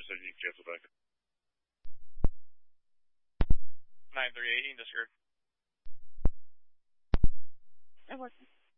message, you can cancel back. 9380, discard. I'm working.